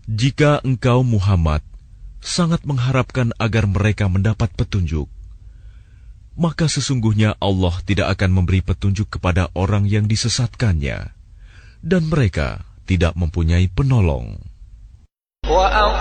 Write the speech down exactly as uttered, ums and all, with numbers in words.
Jika engkau Muhammad sangat mengharapkan agar mereka mendapat petunjuk, maka sesungguhnya Allah tidak akan memberi petunjuk kepada orang yang disesatkannya, dan mereka tidak mempunyai penolong.